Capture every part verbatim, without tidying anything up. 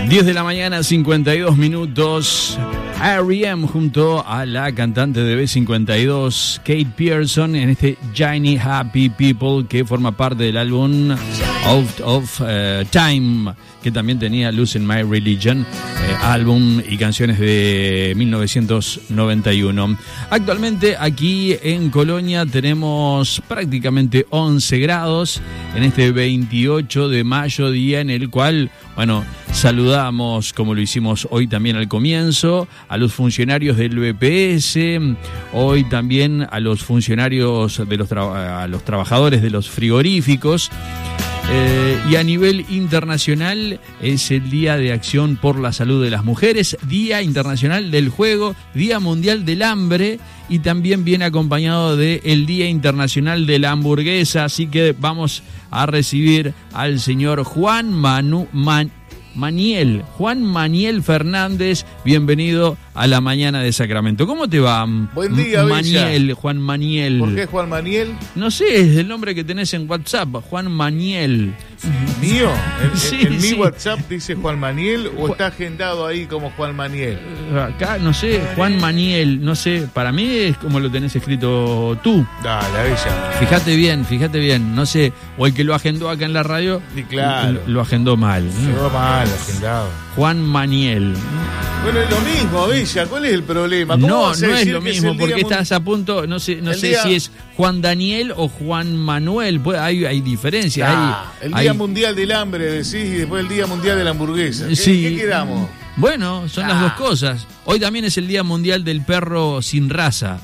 diez de la mañana, cincuenta y dos minutos. R E M junto a la cantante de B cincuenta y dos, Kate Pierson, en este Shiny Happy People, que forma parte del álbum Out of uh, Time, que también tenía Losing My Religion, eh, álbum y canciones de mil novecientos noventa y uno. Actualmente aquí en Colonia tenemos prácticamente once grados en este veintiocho de mayo, día en el cual, bueno, saludamos, como lo hicimos hoy también al comienzo, a los funcionarios del B P S, hoy también a los funcionarios, de los tra- a los trabajadores de los frigoríficos. Eh, y a nivel internacional es el Día de Acción por la Salud de las Mujeres, Día Internacional del Juego, Día Mundial del Hambre, y también viene acompañado de el Día Internacional de la Hamburguesa. Así que vamos a recibir al señor Juan Manu, Man, Maniel, Juan Maniel Fernández. Bienvenido a la mañana de Sacramento. ¿Cómo te va? Buen día, Maniel, Bella. Juan Maniel. ¿Por qué Juan Maniel? No sé, es el nombre que tenés en WhatsApp, Juan Maniel. ¿Mío? ¿En, Sí, en, en sí. mi WhatsApp dice Juan Maniel o está agendado ahí como Juan Maniel? Acá, no sé, Juan Maniel, no sé, para mí es como lo tenés escrito tú. Dale, Bella. Fíjate bien, fíjate bien, no sé, o el que lo agendó acá en la radio, Y claro. lo, lo agendó mal. Quedó mal agendado. Juan Maniel. Bueno, es lo mismo, Bella. ¿Cuál es el problema? ¿Cómo No, vas a no es decir lo que mismo, el día porque mun- estás a punto, no sé, no El sé día- si es Juan Daniel o Juan Manuel, pues hay, hay diferencias. Ah, hay, el Día hay- Mundial del Hambre, decís, y después el Día Mundial de la Hamburguesa. ¿Qué, Sí. ¿qué quedamos? Bueno, son Ah. las dos cosas. Hoy también es el Día Mundial del Perro Sin Raza.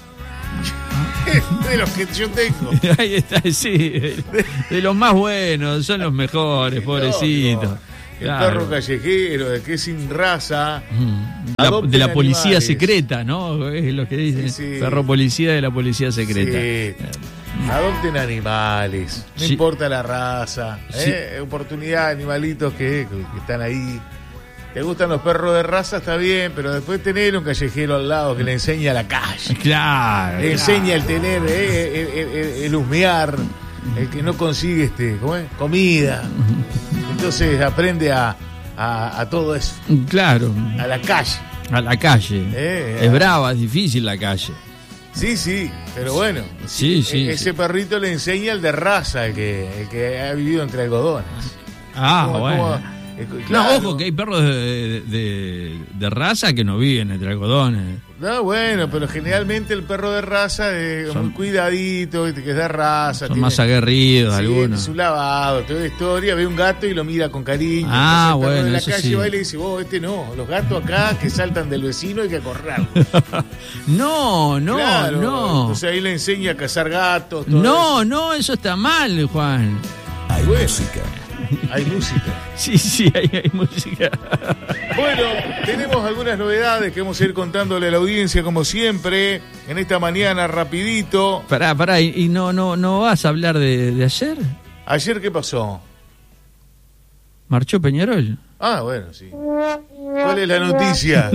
De los que yo tengo. Ahí está, sí, de, de los más buenos, son los mejores, pobrecitos. No, el Claro. perro callejero, de que es sin raza. Mm. La- Adopten de la policía animales. secreta, ¿no? Es lo que dicen. Sí, sí. Perro policía de la policía secreta. Sí. Adopten animales, no Sí. importa la raza. Sí. ¿eh? Oportunidad, animalitos que, que están ahí. Te gustan los perros de raza, está bien, pero después tener un callejero al lado que le enseña la calle. Claro. Le claro. enseña el tener, eh, el, el- el- el husmear, el que no consigue este, ¿cómo es? Comida. Entonces aprende a, a, a todo eso, Claro, a la calle. a la calle. Eh, es ah. brava, es difícil la calle. Sí, sí, pero bueno. Sí, sí. E- ese sí. perrito le enseña el de raza, el que, el que ha vivido entre algodones. Ah, Como- bueno. como- eh, No, claro. ojo, que hay perros de, de, de raza que no viven entre algodones. No, bueno, pero generalmente el perro de raza es Son- muy cuidadito, ¿viste? Que es de raza. Son tiene- más aguerridos sí, algunos. su lavado, toda la historia, ve un gato y lo mira con cariño. Ah, Entonces el perro bueno, de la eso calle sí. va y le dice, vos, este no, los gatos acá que saltan del vecino hay que acorrarlos. No, no, Claro, no. Entonces ahí le enseña a cazar gatos. todo No, no, eso está mal, Juan. Hay música. Hay música. Sí, sí, hay, hay música. Bueno, tenemos algunas novedades que vamos a ir contándole a la audiencia como siempre en esta mañana rapidito. Pará, pará, ¿y, y no, no, no vas a hablar de, de ayer? Ayer, ¿qué pasó? ¿Marchó Peñarol? Ah, bueno, sí. ¿Cuál es la noticia?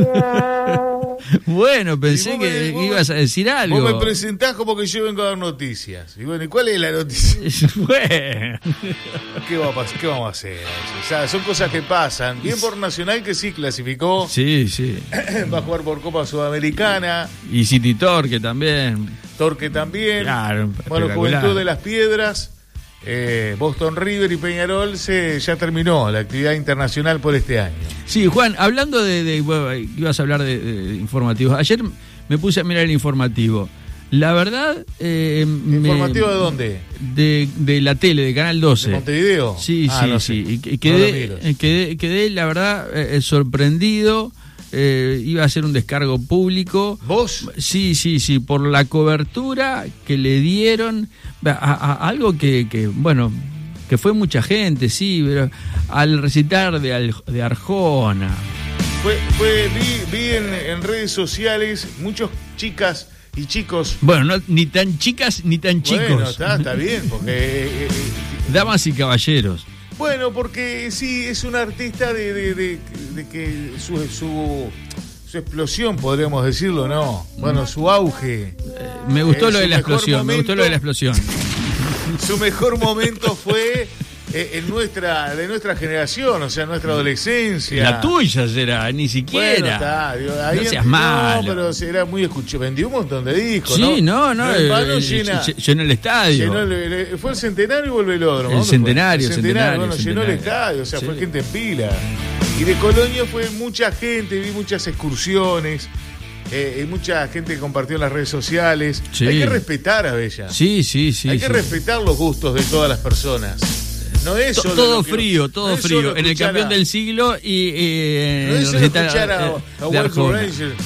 Bueno, Y pensé vos me- que vos me- ibas a decir algo. Vos me presentás como que yo vengo a dar noticias. Y bueno, ¿y cuál es la noticia? Bueno. ¿Qué, va a pas- qué vamos a hacer? O sea, son cosas que pasan. Bien por Nacional, que sí clasificó. Sí, sí. Va a jugar por Copa Sudamericana. Y City Torque también. Torque también. Claro, Bueno, espectacular. Juventud de las Piedras, eh, Boston River y Peñarol se, ya terminó la actividad internacional por este año. Sí, Juan, hablando de, de- bueno, ibas a hablar de, de informativos. Ayer me puse a mirar el informativo. La verdad, eh, me- ¿Informativo de dónde? de, de la tele, de Canal doce. ¿De Montevideo? Sí, Ah, sí, no sí. sé. Y, y No lo quedé, miro. eh, quedé, quedé, la verdad, eh, sorprendido. Eh, iba a ser un descargo público. ¿Vos? Sí, sí, sí, por la cobertura que le dieron a, a- a algo que, que, bueno, que fue mucha gente, sí, pero al recitar de, Al- de Arjona. Fue, fue, vi, vi en, en redes sociales muchos chicas y chicos. Bueno, no, ni tan chicas ni tan chicos. Bueno, está, está bien, porque... eh, eh, Damas y caballeros. bueno, porque sí, es un artista de, de, de- de que su, su, su explosión, podríamos decirlo, ¿no? Bueno, su auge. Eh, me gustó Eh, lo de su la mejor explosión, me gustó momento- lo de la explosión. Su mejor momento fue en nuestra, de nuestra generación, o sea, nuestra adolescencia. La tuya será, ni siquiera. Bueno, está, digo, ahí no seas en, malo. No, pero era muy escuchado. Vendió un montón de discos, sí, ¿no? no, no. El palo eh, llena, llenó el estadio. Llenó el, el, fue el centenario o el velódromo. El centenario, el centenario, centenario, bueno, centenario. llenó el estadio, o sea, sí. fue gente en pila. Y de Colonia fue mucha gente, vi muchas excursiones. Eh, hay mucha gente que compartió en las redes sociales. Sí. Hay que respetar a Bella. Sí, sí, sí. Hay que sí. respetar los gustos de todas las personas. No es solo todo que, frío, todo no frío. En el campeón a, del siglo y eh, no es solo escuchar a, a, a de Arjona.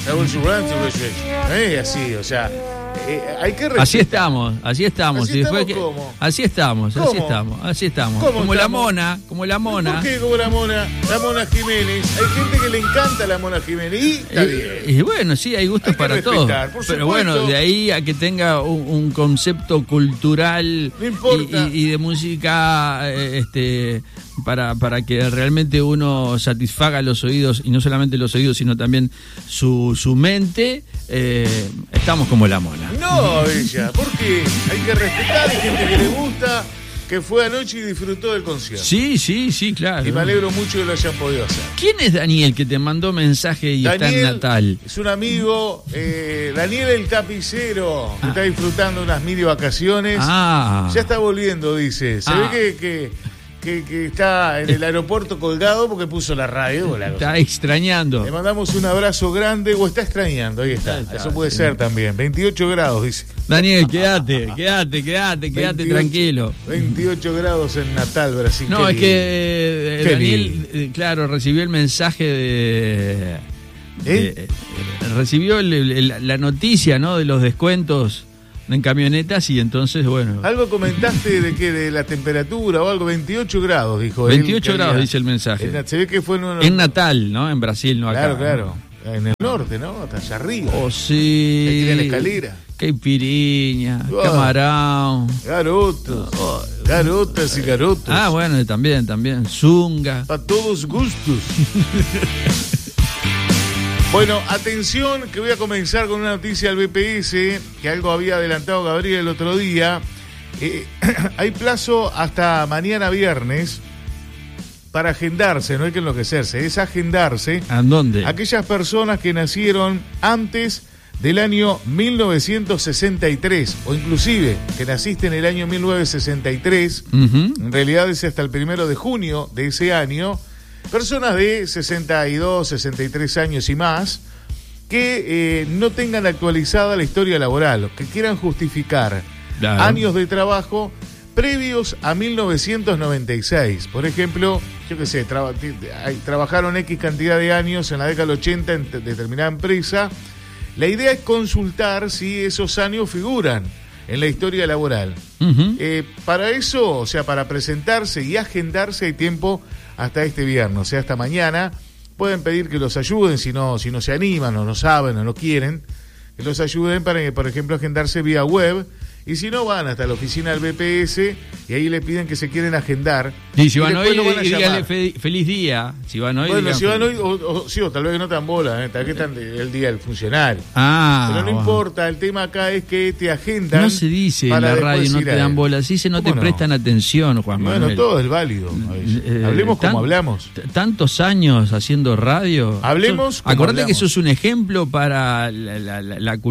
No es así, o sea, eh, hay que respetar. Así estamos, así estamos. Así y después estamos, que, ¿cómo? Así estamos, ¿Cómo? así estamos, así estamos. ¿Cómo Como estamos? la mona, como la mona. ¿Por qué como la mona? La Mona Jiménez. Hay gente que le encanta la Mona Jiménez y está bien. Y, y bueno, sí, hay gustos Hay que para respetar, todos. por Pero supuesto. bueno, de ahí a que tenga un, un concepto cultural No importa. y, y, y de música eh, este para, para que realmente uno satisfaga los oídos, y no solamente los oídos, sino también su, su mente, eh, estamos como la mona. No, Bella, porque hay que respetar, hay gente que le gusta, que fue anoche y disfrutó del concierto. Sí, sí, sí, claro. Y me alegro mucho que lo hayan podido hacer. ¿Quién es Daniel que te mandó mensaje y Daniel está en Natal? Es un amigo, eh, Daniel el tapicero, que Ah. está disfrutando unas mini vacaciones. Ah. Ya está volviendo, dice. Se Ah. ve que, que, que, que está en el aeropuerto colgado porque puso la radio. La Está extrañando. Le mandamos un abrazo grande, o está extrañando, ahí está. Ahí está, Eso puede sí. ser también. veintiocho grados, dice. Daniel, quédate, quédate, quédate, quédate veintiocho tranquilo. veintiocho grados en Natal, Brasil. No, Qué es que eh, Qué Daniel, lindo. eh, claro, recibió el mensaje de... ¿Eh? de- eh, recibió el- el- la noticia, ¿no?, de los descuentos en camionetas y entonces, bueno... Algo comentaste de que de la temperatura o algo, veintiocho grados, dijo él. veintiocho que grados, había- dice el mensaje. En- Se ve que fue en, uno- En Natal, ¿no? En Brasil, no acá. Claro, claro. En el norte, ¿no? Hasta allá arriba. Oh, sí. Ahí tiene la escalera. Caipiriña, Oh. camarón. Garotos. Garotas y garotos. Ah, bueno, también, también. Zunga. Para todos gustos. Bueno, atención, que voy a comenzar con una noticia del B P S, que algo había adelantado Gabriel el otro día. Eh, hay plazo hasta mañana viernes para agendarse, no hay que enloquecerse, es agendarse. ¿A dónde? Aquellas personas que nacieron antes del año mil novecientos sesenta y tres, o inclusive que naciste en el año mil novecientos sesenta y tres, Ujú. en realidad es hasta el primero de junio de ese año, personas de sesenta y dos, sesenta y tres años y más, que eh, no tengan actualizada la historia laboral, que quieran justificar Claro. años de trabajo previos a mil novecientos noventa y seis. Por ejemplo, yo qué sé, traba- t- hay- trabajaron X cantidad de años en la década del ochenta en t- determinada empresa. La idea es consultar si esos años figuran en la historia laboral. Ujú. Eh, para eso, o sea, para presentarse y agendarse hay tiempo hasta este viernes, o sea, hasta mañana. Pueden pedir que los ayuden si no, si no se animan o no saben o no quieren, que los ayuden para, por ejemplo, agendarse vía web. Y si no, van hasta la oficina del B P S y ahí le piden que se quieren agendar. Y si van después hoy, lo van a dígale llamar. fe- feliz día. Si van hoy, Bueno, digan si van fel- hoy, o, o- sí, o tal vez no te dan bola, ¿eh? Tal vez están de- el día del funcionario. Ah, Pero no bueno. importa, el tema acá es que te agendan. No se dice en para la después radio, no ir te a dan él. bola. Se dice no te ¿Cómo no? prestan atención, Juan Bueno, Manuel. todo es válido. a veces. Eh, Hablemos como tan- hablamos. t- Tantos años haciendo radio. Hablemos Sos- como Acordate que hablamos. sos un ejemplo para la, la- la- la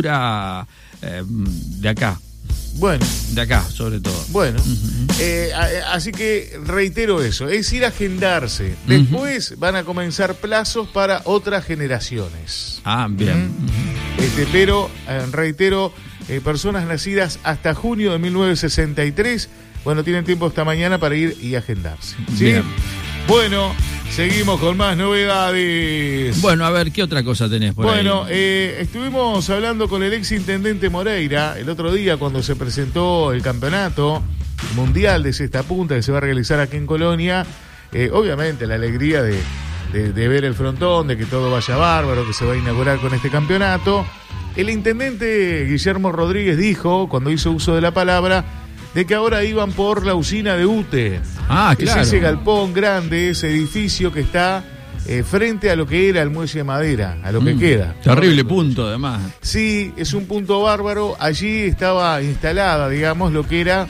cultura eh, de acá. Bueno, De acá, sobre todo. bueno. Eh, a- así que reitero eso, es ir a agendarse. Después van a comenzar plazos para otras generaciones. Ah, bien. Este, pero, eh, reitero, eh, personas nacidas hasta junio de mil novecientos sesenta y tres, bueno, tienen tiempo hasta mañana para ir y agendarse. ¿Sí? Bien. Bueno, seguimos con más novedades. Bueno, a ver, ¿qué otra cosa tenés por Bueno, ahí? eh, estuvimos hablando con el ex intendente Moreira el otro día cuando se presentó el campeonato mundial de cesta punta que se va a realizar aquí en Colonia. Eh, obviamente la alegría de, de- de ver el frontón, de que todo vaya bárbaro, que se va a inaugurar con este campeonato. El intendente Guillermo Rodríguez dijo, cuando hizo uso de la palabra, de que ahora iban por la usina de UTE. Ah, claro. Es ese galpón grande, ese edificio que está eh, frente a lo que era el muelle de madera, a lo que Mm, queda. Terrible punto, además. Sí, es un punto bárbaro. Allí estaba instalada, digamos, lo que era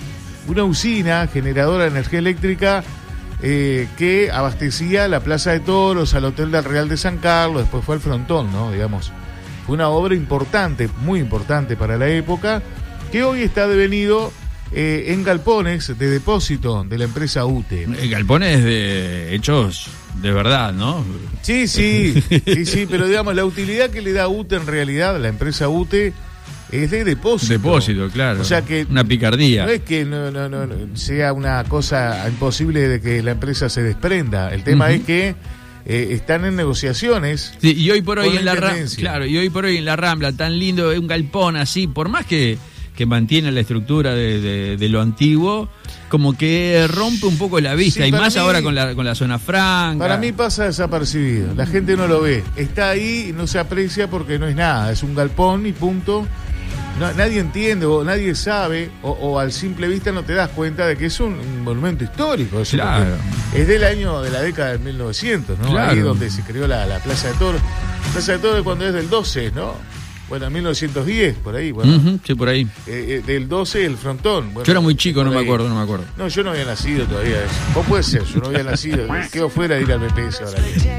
una usina generadora de energía eléctrica eh, que abastecía la Plaza de Toros, al Hotel del Real de San Carlos, después fue al Frontón, ¿no? Digamos, fue una obra importante, muy importante para la época, que hoy está devenido eh, en galpones de depósito de la empresa U T E. Galpones de hechos de verdad, ¿no? Sí, sí, sí, sí, pero digamos, la utilidad que le da U T E en realidad, la empresa U T E, es de depósito. Depósito, claro. O sea que una picardía. No es que no, no, no, no sea una cosa imposible de que la empresa se desprenda. El tema uh-huh. es que eh, están en negociaciones. Sí, y hoy por hoy en la Rambla, claro, y hoy por hoy en la Rambla, tan lindo, un galpón así, por más que, que mantiene la estructura de, de, de lo antiguo, como que rompe un poco la vista, sí, y más mí, ahora con la, con la zona franca. Para mí pasa desapercibido, la gente no lo ve. Está ahí y no se aprecia porque no es nada, es un galpón y punto. No, nadie entiende o nadie sabe o, o al simple vista no te das cuenta de que es un, un monumento histórico. Es, claro. Es del año de la década de mil novecientos, ¿no? Claro. Ahí donde se creó la, la Plaza de Toros. Plaza de Toros cuando es del doce, ¿no? Bueno, en mil novecientos diez, por ahí. Bueno, uh-huh, sí, por ahí. Eh, eh, del doce, el Frontón. Bueno, yo era muy chico, no me acuerdo, no me acuerdo. No, yo no había nacido todavía. Vos puede ser, yo no había nacido. Quedo fuera de ir al B P S ahora.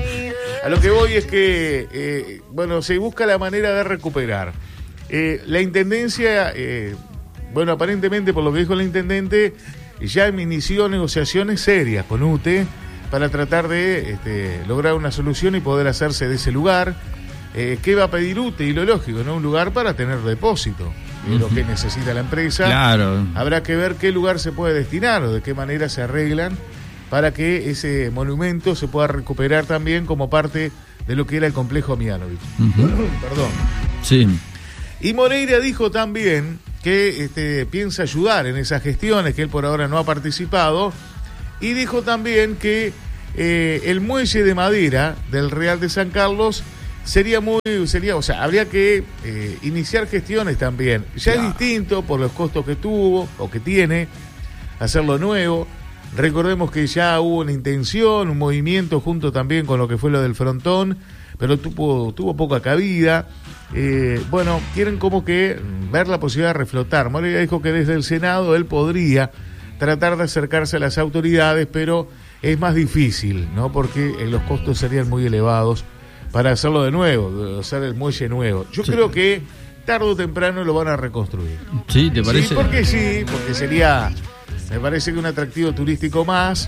A lo que voy es que, eh, bueno, se busca la manera de recuperar. Eh, la intendencia, eh, bueno, aparentemente por lo que dijo el intendente, ya inició negociaciones serias con U T E para tratar de este, lograr una solución y poder hacerse de ese lugar. Eh, ¿Qué va a pedir U T E? Y lo lógico, ¿no? Un lugar para tener depósito, uh-huh. de lo que necesita la empresa. Claro. Habrá que ver qué lugar se puede destinar o de qué manera se arreglan para que ese monumento se pueda recuperar también como parte de lo que era el complejo Mianovich. Uh-huh. Perdón. Sí. Y Moreira dijo también que este, piensa ayudar en esas gestiones, que él por ahora no ha participado, y dijo también que eh, el muelle de madera del Real de San Carlos sería muy, sería, o sea, habría que eh, iniciar gestiones también. Ya claro. Es distinto por los costos que tuvo o que tiene hacerlo nuevo. Recordemos que ya hubo una intención, un movimiento junto también con lo que fue lo del Frontón, pero tuvo, tuvo poca cabida. Eh, bueno, quieren como que ver la posibilidad de reflotar. Moreira dijo que desde el Senado él podría tratar de acercarse a las autoridades, pero es más difícil, ¿no? Porque eh, los costos serían muy elevados para hacerlo de nuevo, hacer el muelle nuevo. Yo sí. creo que tarde o temprano lo van a reconstruir. ¿Sí? ¿Te parece? Sí, porque sí, porque sería, me parece que un atractivo turístico más,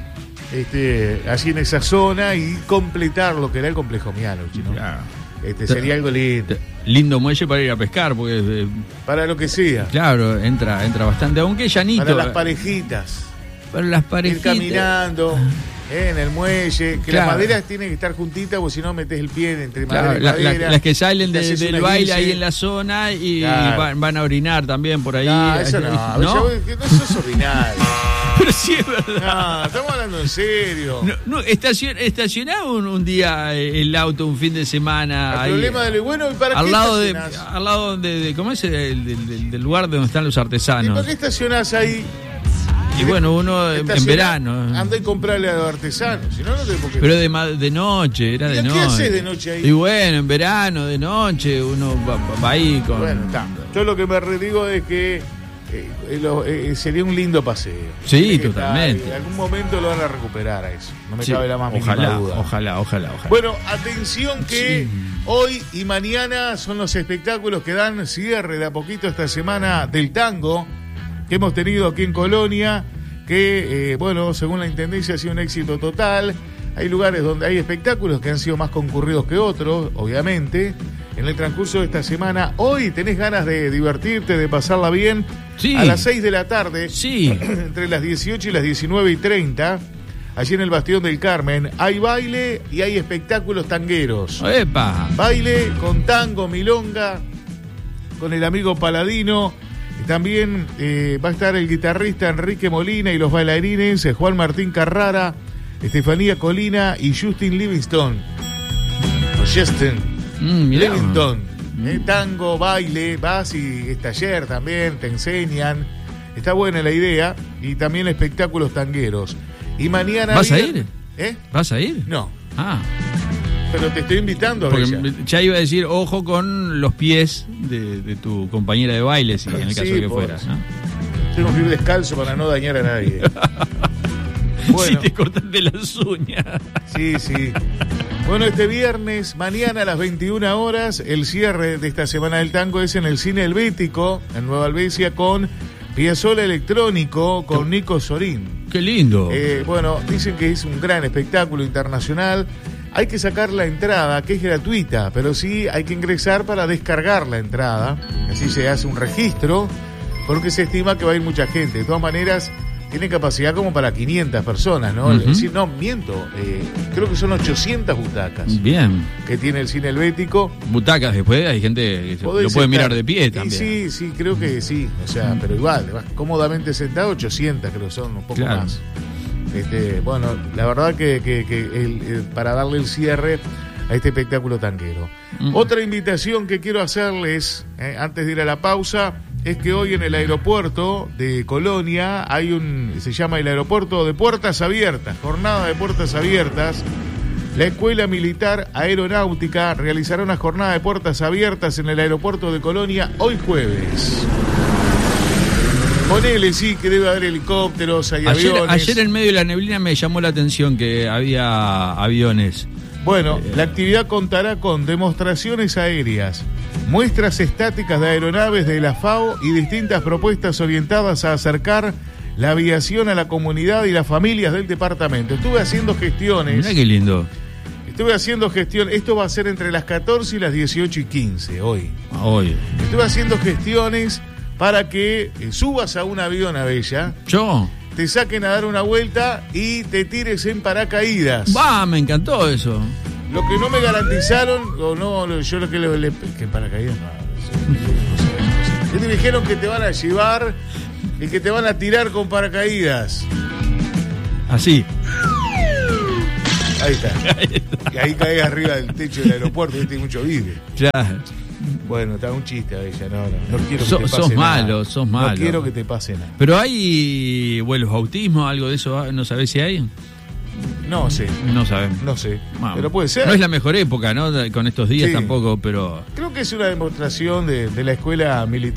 este, así en esa zona, y completar lo que era el complejo Mianovich, ¿no? Claro. Este, sería algo lindo. Lindo muelle para ir a pescar, porque eh, para lo que sea. Claro, entra, entra bastante, aunque llanito. Para las parejitas. Para las parejitas. Ir caminando eh, en el muelle, que claro. las maderas tienen que estar juntitas, porque si no metes el pie entre claro, madera y la, madera. La, las que salen de, del baile guince. Ahí en la zona y claro. van, van a orinar también por ahí. No, eso no, ¿no? ¿No? no sos ordinario. Pero sí es verdad. No, estamos hablando en serio. No, no, estacion, estacioná un, un día el auto un fin de semana. El ahí, problema de lo bueno, ¿y para al qué lado estacionás? de, al lado de, de ¿cómo es? El, del, del, del lugar donde están los artesanos. ¿Y para qué estacionás ahí? Y bueno, uno en, en verano. Anda y comprarle a los artesanos, si no, no te por qué. Pero de, de noche, era de ¿Y noche. qué haces de noche ahí? Y bueno, en verano, de noche, uno va, va ahí con... Bueno, está. Yo lo que me digo es que eh, lo, eh, sería un lindo paseo. Sí, totalmente. Está, en algún momento lo van a recuperar a eso. No me sí, cabe la más ojalá, mínima duda. Ojalá, ojalá, ojalá. Bueno, atención que sí. hoy y mañana son los espectáculos que dan cierre de a poquito esta semana del tango que hemos tenido aquí en Colonia, que, eh, bueno, según la Intendencia ha sido un éxito total. Hay lugares donde hay espectáculos que han sido más concurridos que otros, obviamente. En el transcurso de esta semana, hoy tenés ganas de divertirte, de pasarla bien. Sí. A las seis de la tarde, sí. entre las dieciocho y las diecinueve y treinta, allí en el Bastión del Carmen, hay baile y hay espectáculos tangueros. ¡Epa! Baile con tango, milonga, con el amigo Paladino. También eh, va a estar el guitarrista Enrique Molina y los bailarines Juan Martín Carrara, Estefanía Colina y Justin Livingston. O Justin mm, Livingston. Eh, tango, baile, vas y es taller también, te enseñan. Está buena la idea. Y también espectáculos tangueros. Y mañana... ¿Vas a viene... ir? ¿Eh? ¿Vas a ir? No. Ah. Pero te estoy invitando a Porque ella. Ya iba a decir, ojo con los pies de, de tu compañera de baile, si en el caso sí, de que por... fueras, ¿no? Tengo que ir descalzo para no dañar a nadie. Bueno, si te cortaste las uñas. Sí, sí. Bueno, este viernes, mañana a las veintiuna horas, el cierre de esta Semana del Tango es en el Cine Helvético, en Nueva Albesia, con Piazzolla Electrónico, con Nico Sorín. ¡Qué lindo! Eh, bueno, dicen que es un gran espectáculo internacional. Hay que sacar la entrada, que es gratuita, pero sí hay que ingresar para descargar la entrada. Así se hace un registro, porque se estima que va a ir mucha gente. De todas maneras, tiene capacidad como para quinientas personas, ¿no? Uh-huh. Es decir, no, miento, eh, creo que son ochocientas butacas. Bien. Que tiene el Cine Helvético. Butacas, después hay gente que lo puede sentar, mirar de pie también. Sí, sí, creo que sí. O sea, uh-huh. pero igual, cómodamente sentado, ochocientas creo que son, un poco claro. más. Este, bueno, la verdad que, que, que el, el, para darle el cierre a este espectáculo tanguero. Uh-huh. Otra invitación que quiero hacerles, eh, antes de ir a la pausa, es que hoy en el aeropuerto de Colonia hay un, se llama el aeropuerto de Puertas Abiertas, jornada de Puertas Abiertas. La Escuela Militar Aeronáutica realizará una jornada de puertas abiertas en el aeropuerto de Colonia hoy jueves. Ponele, sí, que debe haber helicópteros, hay ayer, aviones. Ayer en medio de la neblina me llamó la atención que había aviones. Bueno, la actividad contará con demostraciones aéreas, muestras estáticas de aeronaves de la FAO y distintas propuestas orientadas a acercar la aviación a la comunidad y las familias del departamento. Estuve haciendo gestiones. Mirá qué lindo. Estuve haciendo gestión. Esto va a ser entre las catorce y las dieciocho y quince hoy. Hoy. Estuve haciendo gestiones para que eh, subas a un avión a Bella. ¿Yo? Te saquen a dar una vuelta y te tires en paracaídas. Va, me encantó eso. Lo que no me garantizaron, o no, yo lo que le... le que en paracaídas no. Te dijeron que te van a llevar y que te van a tirar con paracaídas. Así. Ahí está. Y ahí caes arriba del techo del aeropuerto y tiene mucho vidrio. Claro. Bueno, está un chiste a ella, no, no, no quiero que so, te pase sos nada. malo, sos malo. No quiero que te pase nada. Pero hay vuelos bautismo, algo de eso, ¿no sabés si hay? No sé. No sabemos. No sé. Bueno, pero puede ser. No es la mejor época, ¿no? Con estos días sí. tampoco, pero... Creo que es una demostración de, de la escuela militar.